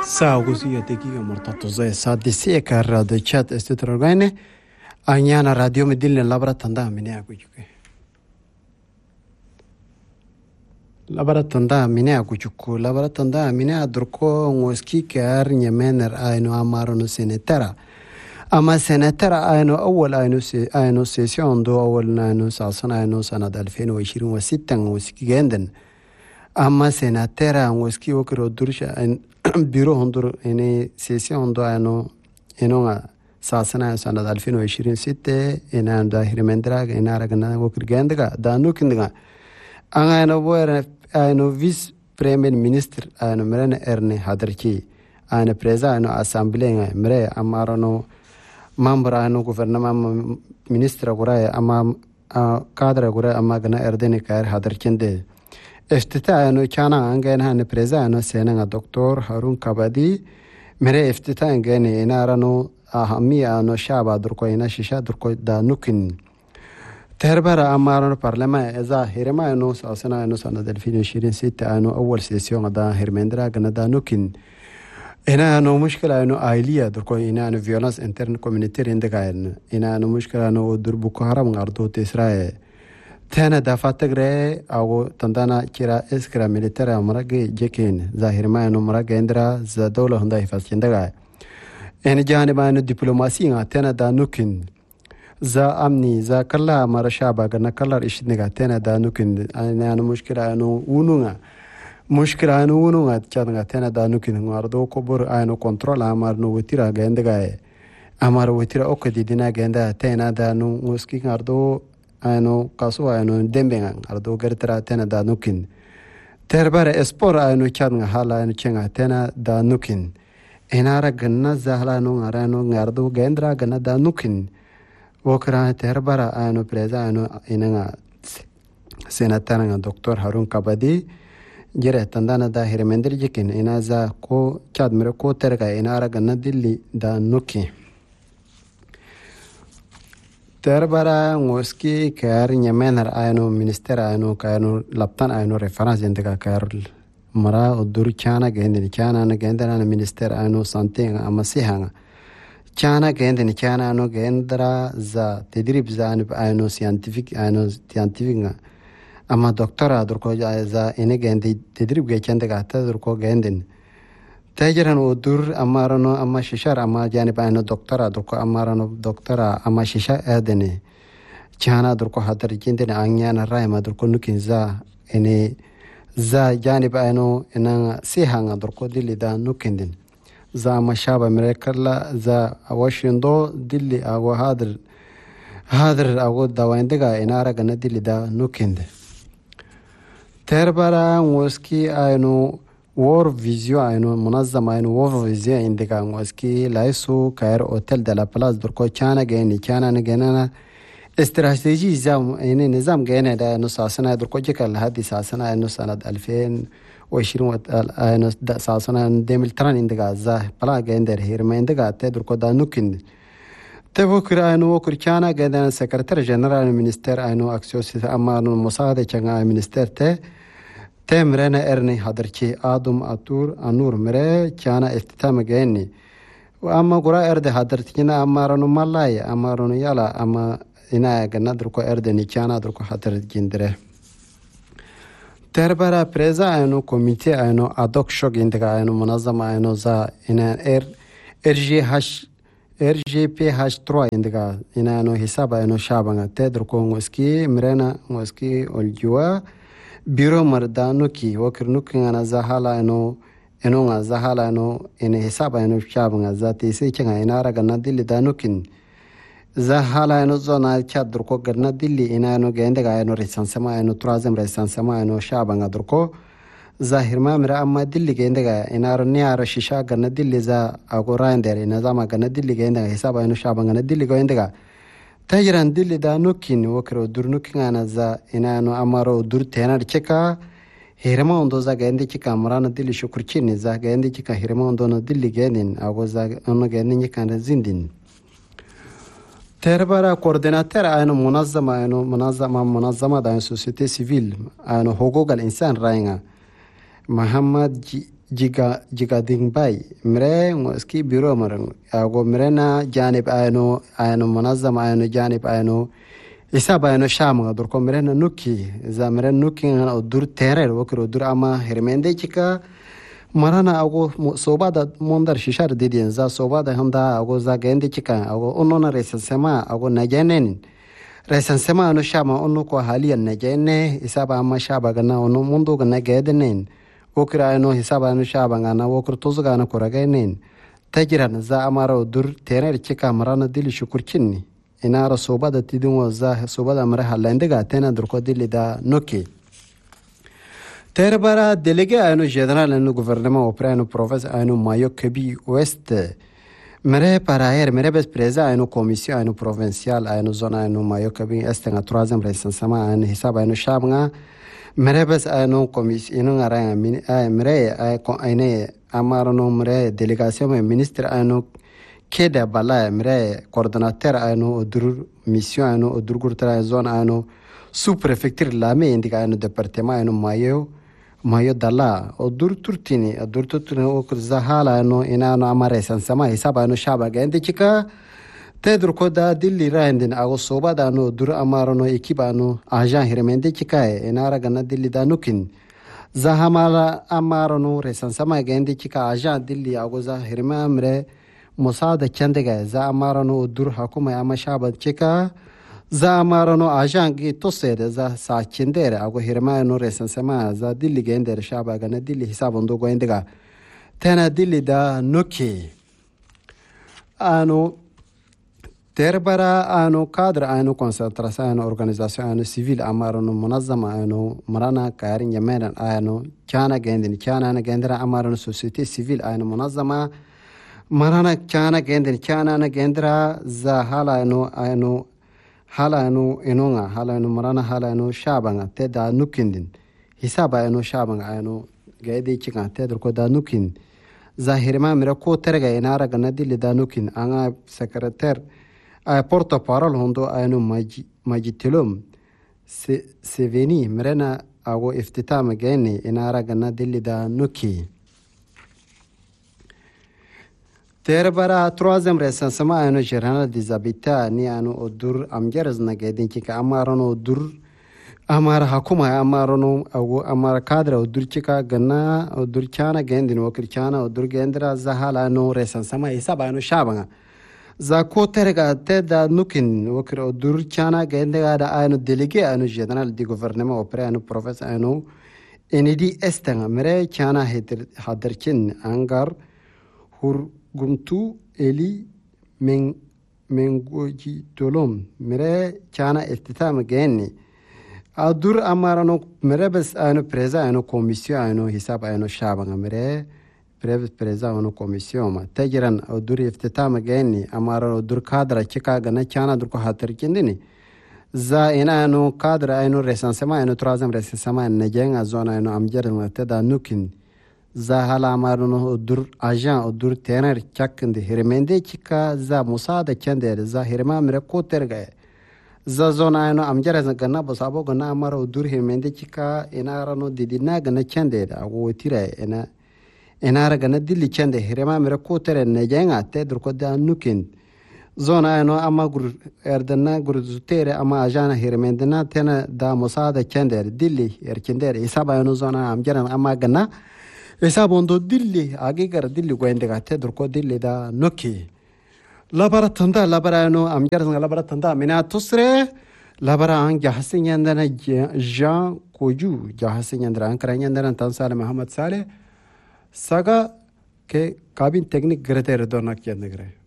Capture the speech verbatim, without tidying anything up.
Saugusia tekiga mortato zai sadisi ka radio chat estetrogane anyana radio medilne labra tanda mine akujuke labra tanda mine akujuku labra tanda mine adurko ngoski kar nyemener ayno amaro no senetera ama senetera ayno awal ayno se ayno session do awal ayno sasana ayno sanad ألفين وعشرين وستة ngoski genden ama senatera ngoski okro dursha biro hondur ene session hondo ano enonga sasana sanad ألفين وعشرين ستة ena da hirmendra ena ragna okr gendaga da nukinga anga no boer ano vice premier minister ano meren erne hadarchi ana preza ano assembly nga mere amarano member ano gouvernement ministra gura ama kadra gura ama gna erdene kar hadarchende افتتاح انه كان انغان هان بريزانو سينا دكتور هارون كبادي مري افتتاح انغان انارانو اهميه انه شعب دركو انا شيشا دركو دا نوكن تربر امارانو برلمان اذا هرما انه اساسنا انه سنه ألفين وعشرين ستة انه اول سيسيون دا هرمندرا غنا دا نوكن هنا انه مشكله انه ايليا دركو انا انه فيولانس انترن كوميونيتير اندغان انا انه مشكله انه دربوكو حرام غاردو تسرا تانا دافاتغري او تندانا كيرا اسكرا ميليترا مرغي جيكين ظاهر ما انه مرغ اندرا ز دوله هندا يفاسيندغا ان جانب انه دبلوماسي تانا دا نوكين za amni za kala marashaba gana kalar ishniga tena da nukin ana mushkila anu ununga mushkila anu ununga chadanga tena da nukin ngardo kobor ano control amar no witira gendaga amar witira okedi dina genda tena da nu muski ngardo ano kaso ano dembenga ngardo gertra tena da nukin terbare espor ano chadanga hala ano chenga tena da nukin enara ganna zahla no ngarano ngardo gendra ganna da nukin وكرا تربرا انو بريزا انو انغا سيناتانا دكتور هارون كبادي جره تندانا دا هرمندر جكن انازا كو چاد مر كو ترغا انارا گن دلی دا نوكي تربرا موسكي كار نيمنر انو منستر انو كانو لابتان انو ريفرنس اندغا كار مرا ودور چانا گندني چانا ن گندنا منستر انو سانتي امسيها كان كأنني كان أنا كأندرا ز تدريب زان بأنو سيانتيفيك أنو سيانتيفيك أما دكتورة دركو ز إني كأندي تدريب كأنت كهتا دركو كأندن تاجرن ودور أما رانو أما ششار أما جانب أنو دكتورة دركو أما رانو دكتورة أما ششا أدني كان دركو هتر جندن أنيان راي ما دركو نكين ز إني ز جانب أنو إن سيهان دركو دلي دا نكيندن za mashaba mirekala za washindo dilli ago hadr hadr ago dawaindaga inara gana dilli da nukinde terbara ngoski ayno war visio ayno munazzama ayno war visio indiga ngoski laisu kair hotel de la place durko chana geni chana ne genana استراتيجي زام يعني نظام جينا ده نص سنة دركو جكال هذه سنة نص سنة ألفين وعشرين نص سنة ديمل تران إندقا زاه بلا جندر هير ما إندقا تدركو ده نوكين تبكر أنو كريانا جدا سكرتير جنرال مينستر أنو أكسيوس أما أنو مساعدة جنا مينستر ته تمرنا إرني حضرتي آدم أطور أنور مرة كان استتام جيني وأما قرا إرد حضرتينا أما أنو ملاي أما أنو يلا أما ina ganna durko erde ni chana durko hatar gindre terbara preza ayno komite ayno adok shog indiga ayno munazzama ayno za ina er rgh rgph three indiga ina ayno hisaba ayno shabanga te durko ngoski mrena ngoski oljua biro mardano ki wakirnu kingana za hala ayno eno nga za hala ayno ina hisaba ayno shabanga za te se chenga ina raga na dili danukin za hala eno zona chadr ko garna dilli ina no gende ga eno resansama eno trazem resansama eno shabanga durko zahirma mira amma dilli gende ga ina ro ni ara shisha garna dilli za agora ender ina zama garna dilli gende ga hisaba eno shabanga na dilli gende ga tajran dilli da nukin wokro durnukin ana za ina no amaro dur tenar cheka hirma ondo za gende chika amrana dilli shukurchini za gende chika hirma ondo no dilli genden ago za ono gende ni kan zindin تربرا كورديناتور أنا منظمة أنا منظمة منظمة دا سوسيتي سيفيل أنا حقوق الإنسان راينا محمد jiga jiga dingbay mire ngoski biro marang ago mirena janib ayno ayno munazzam ayno janib ayno isab ayno sham durko mirena nuki za mirena nuki odur terer wokro odur ama hermende chika marana ago sobada mondar shishar didin za sobada hamda ago za gende chika ago onona resensema ago najenen resensema ano shama onno ko haliyan najene isaba ama shaba gana onno mundo gana gedenen wokra ayno hisab ayno shaba gana wokro tozuga na koragainen tajiran za amara dur terer chika marana dili shukurkinni inara sobada tidin wa za sobada mara halandega tena durko dili da noki terbara délégué ayno général ayno gouvernement auprès ayno province ayno mayo kebi ouest mere par ailleurs mere bes président ayno commission ayno provincial ayno zone ayno mayo kebi est nga troisième recensement ayno hisab ayno shabnga mere bes ayno commission ino ngara min ay mere ay ko ayne amarno mere délégation me ministre ayno keda bala mere coordonnateur ayno odur mission ayno odur gurtra zone ayno sous préfecture lame indica ayno département ayno mayo mayo dalla odur turtini odur turtini okur zahala ayno inano amare sansama hisab ayno shaba gende chika tedru koda dilli randin ago soba da no dur amarno ekiba no agent hirmende chika enara gana dilli da nukin zahamala amarno resansama gende chika agent dilli ago za hirma amre musada chandega za amarno dur hakuma ama shaba chika za amarno agent gi tosere za sa chindere ago hirma no resansama za dilli gende shaba gana dilli hisabondo go endega tena dilli da nuki ano terbara ano cadre ano concentration ano organisation ano civil amarano munazzama ano marana karin yamena ano kana gendin kana na gendra amarano société civile ano munazzama marana kana gendin kana na gendra za hala ano ano hala ano enonga hala ano marana hala ano shabanga teda nukindin hisaba ano shabanga ano gaide chika tedro ko da nukin za hirma mira ko terga inara ganadi le da nukin anga secrétaire ay porta parole hondo ayno maji majitelum se se veni mrena ago iftitama geni inara gana dilli da nuki terbara troisième recensement ayno général des habitats ni ayno odur amgeraz na gedin ki amarano odur amara hakuma amarano ago amara cadre odur chika gana odur chana gendin wakir chana odur gendra zahala no recensement hisab ayno shabanga za ko terga teda nukin wakir odur chana gendega da ayno délégué ayno général du gouvernement auprès ayno province ayno enidi estanga mere chana hadir hadirkin angar hur gumtu eli men mengoji tolom mere chana istitam geni adur amarano mere bes ayno preza ayno commission ayno hisab ayno shabanga mere brevet preza ono commission ma tajiran odur iftitama geni amara odur kadra chika gana chana dur ko hatar kindini za ina no kadra ayno recensement ayno troisième recensement najenga zona ayno amjar ma tada nukin za hala amara no odur agent odur tener chakindi hirmende chika za musada chende za hirma mire ko terga za zona ayno amjar gana bosabo gana amara odur hirmende chika ina rano didina gana chende ago tira ina enara gana dilli chende hirema mira kotere nejenga te durko da nukin zona ayno ama gur erdana gur zutere ama ajana hirmendana tena da musada chende dilli erkender hisaba ayno zona amjaran ama gana hisabondo dilli agigar dilli goendega te durko dilli da nuki labara tanda labara ayno amjaran labara tanda mina tusre labara an jahasin yandana jean koju jahasin yandana ankara yandana tansale muhammad saleh saga ke kabin teknik greter donak yandegre